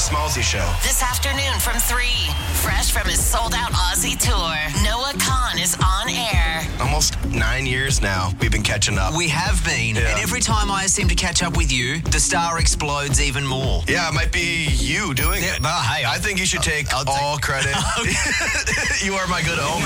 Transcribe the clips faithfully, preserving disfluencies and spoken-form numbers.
Smallzy Show. This afternoon from three, fresh from his sold-out Aussie tour, Noah Khan is on air. Almost nine years now, we've been catching up. We have been, Yeah. and every time I seem to catch up with you, the star explodes even more. Yeah, it might be you doing Yeah, it. well, hey, I think you should take I'll take- all credit. You are my good omen.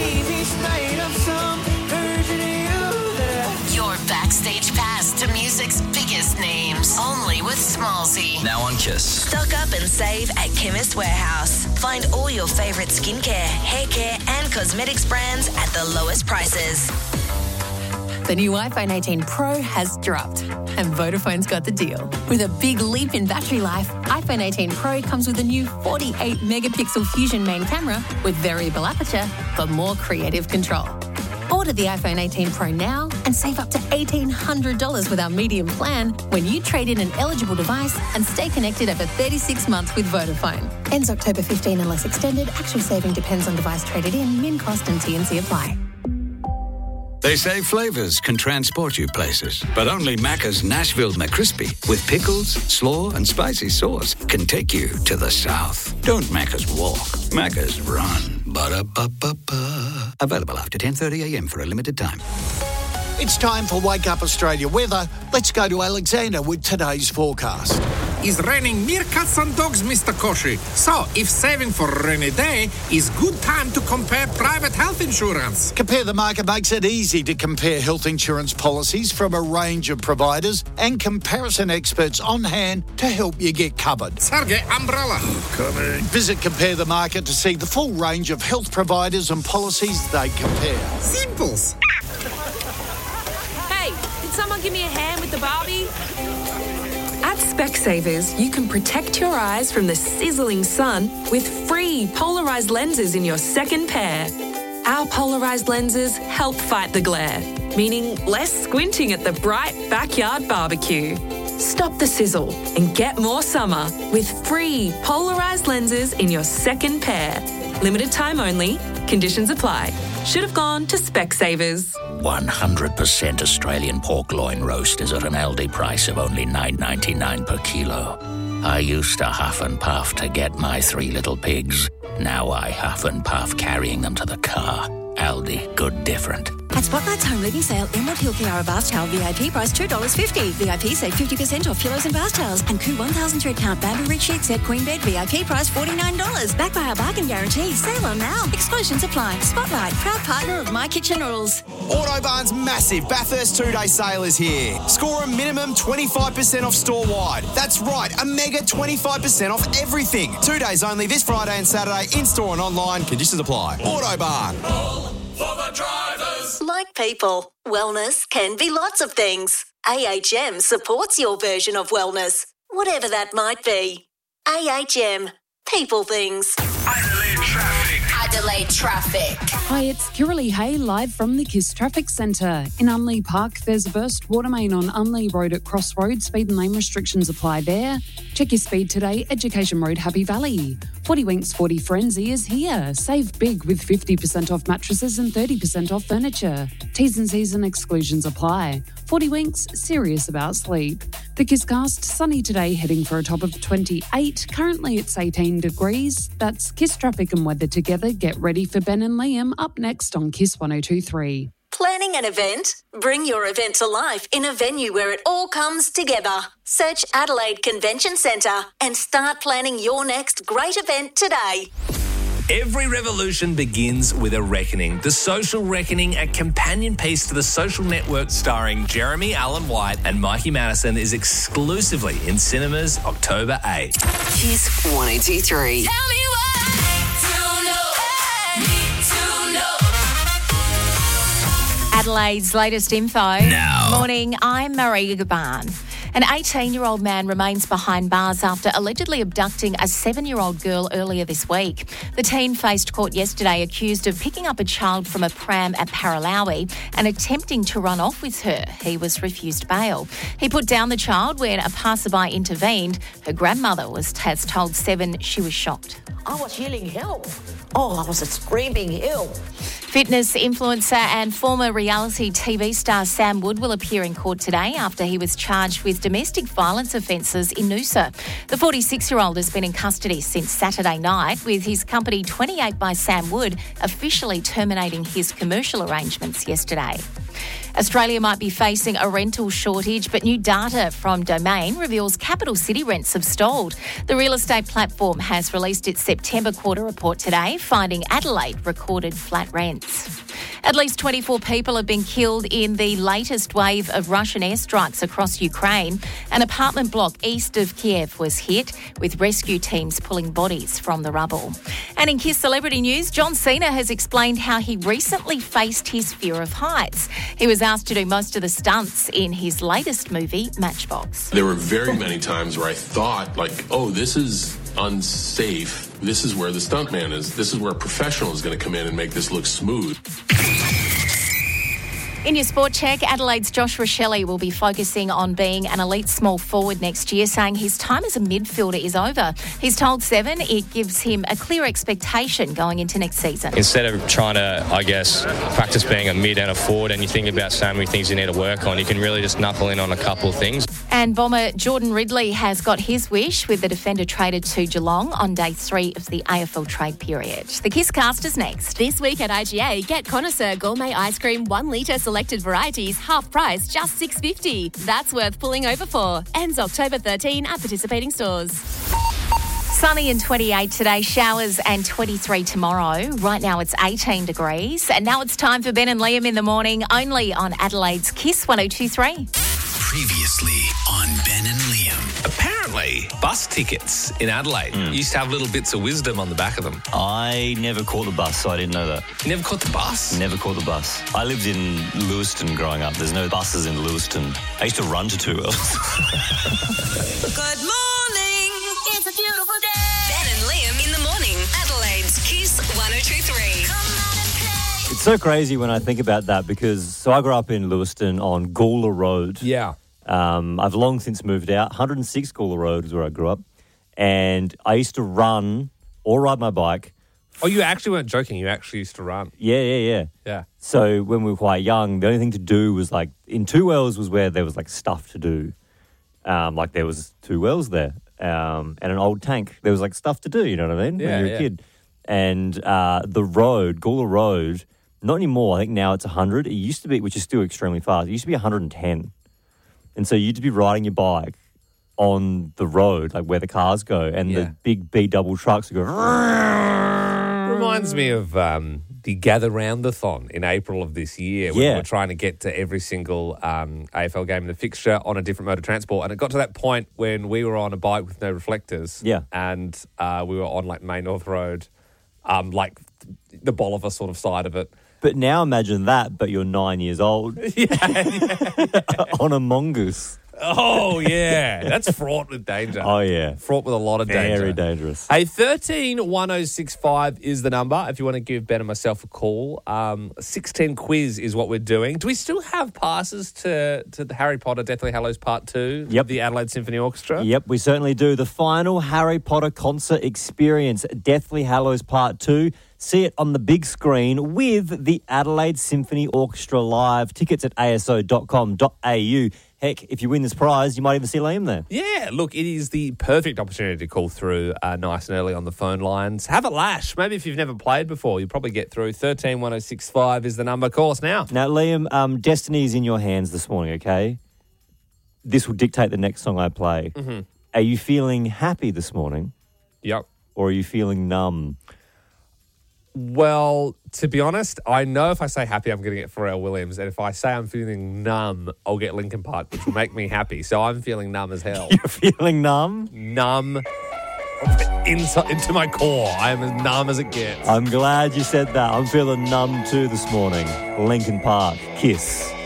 Your backstage pass to music's biggest names, only with Smallzy. Now on Kiss. Stock up and save at Chemist Warehouse. Find all your favourite skincare, hair care and cosmetics brands at the lowest prices. The new iPhone eighteen Pro has dropped, and Vodafone's got the deal. With a big leap in battery life, iPhone eighteen Pro comes with a new forty-eight megapixel Fusion main camera with variable aperture for more creative control. Order the iPhone eighteen Pro now and save up to eighteen hundred dollars with our medium plan when you trade in an eligible device and stay connected over thirty-six months with Vodafone. Ends October fifteenth unless extended. Actual saving depends on device traded in. Min cost and T and C apply. They say flavours can transport you places, but only Macca's Nashville McCrispy with pickles, slaw and spicy sauce can take you to the south. Don't Macca's walk, Macca's run. Ba-da-ba-ba-ba. Available after ten thirty a m for a limited time. It's time for Wake Up Australia weather. Let's go to Alexander with today's forecast. It's raining meerkats and dogs, Mister Koshi. So, if saving for a rainy day is good time to compare private health insurance. Compare the Market makes it easy to compare health insurance policies from a range of providers and comparison experts on hand to help you get covered. Sergey, umbrella. Coming. Visit Compare the Market to see the full range of health providers and policies they compare. Simples. Hey, did someone give me a hand with the Barbie? At Specsavers, you can protect your eyes from the sizzling sun with free polarised lenses in your second pair. Our polarised lenses help fight the glare, meaning less squinting at the bright backyard barbecue. Stop the sizzle and get more summer with free polarised lenses in your second pair. Limited time only. Conditions apply. Should have gone to Specsavers. one hundred percent Australian pork loin roast is at an Aldi price of only nine ninety-nine per kilo. I used to huff and puff to get my three little pigs. Now I huff and puff carrying them to the car. Aldi, good different. At Spotlight's Home Living Sale, Emerald Hill Kiara Bath Towel V I P price two dollars fifty. V I P save fifty percent off pillows and bath towels. And Koo one thousand thread count bamboo rich sheet set queen bed V I P price forty-nine dollars. Backed by our bargain guarantee. Sale on now. Exclusions apply. Spotlight, proud partner of My Kitchen Rules. Autobarn's massive Bathurst two-day sale is here. Score a minimum twenty-five percent off store-wide. That's right, a mega twenty-five percent off everything. Two days only this Friday and Saturday, in-store and online. Conditions apply. Autobarn. For the drivers. Like people, wellness can be lots of things. A H M supports your version of wellness, whatever that might be. A H M, people things. Adelaide traffic. Adelaide traffic. Hi, it's Kiralee Hay live from the KISS Traffic Centre. In Unley Park, there's a burst water main on Unley Road at Crossroads. Speed and lane restrictions apply there. Check your speed today, Education Road, Happy Valley. forty Winks forty Frenzy is here. Save big with fifty percent off mattresses and thirty percent off furniture. T's and C's and exclusions apply. forty Winks, serious about sleep. The Kisscast, sunny today, heading for a top of twenty-eight. Currently it's eighteen degrees. That's Kiss Traffic and weather together. Get ready for Ben and Liam up next on Kiss one oh two point three. Planning an event? Bring your event to life in a venue where it all comes together. Search Adelaide Convention Centre and start planning your next great event today. Every revolution begins with a reckoning. The Social Reckoning, a companion piece to The Social Network starring Jeremy Allen White and Mikey Madison, is exclusively in cinemas October eighth. Kiss one oh two point three. Tell me why. To know. Need to know. Adelaide's latest info. Now. Morning, I'm Marie Gaban. An eighteen-year-old man remains behind bars after allegedly abducting a seven-year-old girl earlier this week. The teen faced court yesterday accused of picking up a child from a pram at Paralawi and attempting to run off with her. He was refused bail. He put down the child when a passerby intervened. Her grandmother was has told Seven she was shocked. I was yelling help. Oh, I was screaming help. Fitness influencer and former reality T V star Sam Wood will appear in court today after he was charged with domestic violence offences in Noosa. The forty-six-year-old has been in custody since Saturday night, with his company twenty-eight by Sam Wood officially terminating his commercial arrangements yesterday. Australia might be facing a rental shortage, but new data from Domain reveals capital city rents have stalled. The real estate platform has released its September quarter report today, finding Adelaide recorded flat rents. At least twenty-four people have been killed in the latest wave of Russian airstrikes across Ukraine. An apartment block east of Kiev was hit, with rescue teams pulling bodies from the rubble. And in Kiss Celebrity News, John Cena has explained how he recently faced his fear of heights. He was asked to do most of the stunts in his latest movie, Matchbox. There were very many times where I thought, like, oh, this is unsafe. This is where the stuntman is. This is where a professional is going to come in and make this look smooth. In your sport check, Adelaide's Josh Rochelli will be focusing on being an elite small forward next year, saying his time as a midfielder is over. He's told Seven it gives him a clear expectation going into next season. Instead of trying to, I guess, practice being a mid and a forward, and you think about so many things you need to work on, you can really just knuckle in on a couple of things. And bomber Jordan Ridley has got his wish, with the defender traded to Geelong on day three of the A F L trade period. The Kiss Cast is next. This week at I G A, get Connoisseur Gourmet Ice Cream one litre selected varieties, half price, just six dollars fifty. That's worth pulling over for. Ends October thirteenth at participating stores. Sunny and twenty-eight today, showers and twenty-three tomorrow. Right now it's eighteen degrees. And now it's time for Ben and Liam in the morning, only on Adelaide's Kiss one oh two three. Previously on Ben and Liam. Apparently, bus tickets in Adelaide Mm. used to have little bits of wisdom on the back of them. I never caught the bus, so I didn't know that. You never caught the bus? Never caught the bus. I lived in Lewiston growing up. There's no buses in Lewiston. I used to run to Two Wells. Good morning. It's a beautiful day. Ben and Liam in the morning. Adelaide's Kiss one oh two three. It's so crazy when I think about that because, so I grew up in Lewiston on Gawler Road. Yeah. Um, I've long since moved out. one hundred six Gawler Road is where I grew up. And I used to run or ride my bike. Oh, you actually weren't joking. You actually used to run. Yeah, yeah, yeah. Yeah. So when we were quite young, the only thing to do was like, in Two Wells was where there was like stuff to do. Um, like there was Two Wells there um, and an old tank. There was like stuff to do, you know what I mean? Yeah, when you were yeah. a kid. And uh, the road, Gawler Road, not anymore. I think now it's one hundred. It used to be, which is still extremely fast. It used to be one hundred ten. And so you'd be riding your bike on the road, like where the cars go, and Yeah. the big B double trucks would go. Reminds me of um, the Gather Roundathon in April of this year when Yeah. we were trying to get to every single um, A F L game in the fixture on a different mode of transport. And it got to that point when we were on a bike with no reflectors. Yeah. And uh, we were on like Main North Road, um, like the Bolivar sort of side of it. But now imagine that, but you're nine years old. On a mongoose. Oh, yeah. That's fraught with danger. Oh, yeah. Fraught with a lot of danger. Very dangerous. Hey, thirteen one oh six five is the number if you want to give Ben and myself a call. Um, sixteen quiz is what we're doing. Do we still have passes to, to the Harry Potter Deathly Hallows Part two? Yep. The Adelaide Symphony Orchestra? Yep, we certainly do. The final Harry Potter concert experience, Deathly Hallows Part two. See it on the big screen with the Adelaide Symphony Orchestra live. Tickets at a s o dot com dot a u. Heck, if you win this prize, you might even see Liam there. Yeah, look, it is the perfect opportunity to call through uh, nice and early on the phone lines. Have a lash. Maybe if you've never played before, you'll probably get through. thirteen one oh six five is the number. Call us now. Now, Liam, um, destiny's in your hands this morning, okay? This will dictate the next song I play. Mm-hmm. Are you feeling happy this morning? Yep. Or are you feeling numb? Well, to be honest, I know if I say happy, I'm going to get Pharrell Williams. And if I say I'm feeling numb, I'll get Linkin Park, which will make me happy. So I'm feeling numb as hell. You're feeling numb? Numb into, into my core. I am as numb as it gets. I'm glad you said that. I'm feeling numb too this morning. Linkin Park, Kiss.